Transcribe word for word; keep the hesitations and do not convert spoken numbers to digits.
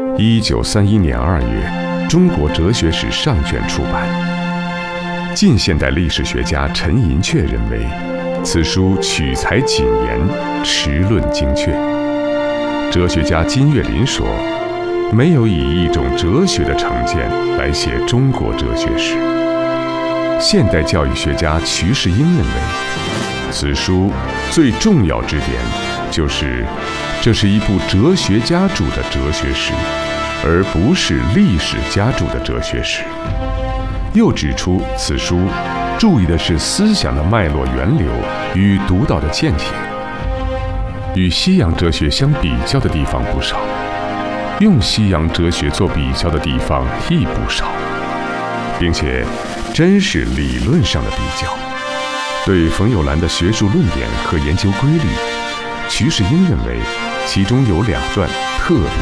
一九三一年二月，中国哲学史上卷出版。近现代历史学家陈寅恪认为，此书取材谨严，持论精确。哲学家金岳霖说，没有以一种哲学的成见来写中国哲学史。现代教育学家瞿世英认为，此书最重要之点就是这是一部哲学家著的哲学史，而不是历史家著的哲学史。又指出，此书注意的是思想的脉络源流与独到的见解，与西洋哲学相比较的地方不少，用西洋哲学做比较的地方亦不少，并且真是理论上的比较。对冯友兰的学术论点和研究规律，瞿世英认为其中有两段特别